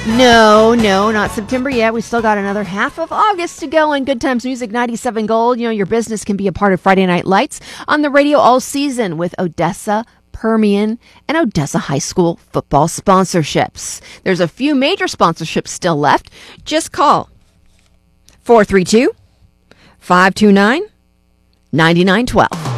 No, not September yet. We still got another half of August to go on Good Times Music 97 Gold. Your business can be a part of Friday Night Lights on the radio all season with Odessa, Permian, and Odessa High School football sponsorships. There's a few major sponsorships still left. Just call 432-529-9912.